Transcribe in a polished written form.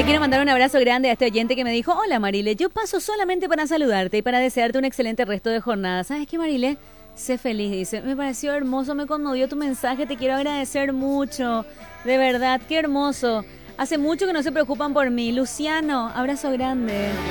Le quiero mandar un abrazo grande a este oyente que me dijo: hola Marile, yo paso solamente para saludarte y para desearte un excelente resto de jornada. ¿Sabes qué, Marile? Sé feliz, dice. Me pareció hermoso, me conmovió tu mensaje, te quiero agradecer mucho. De verdad, qué hermoso. Hace mucho que no se preocupan por mí. Luciano, abrazo grande.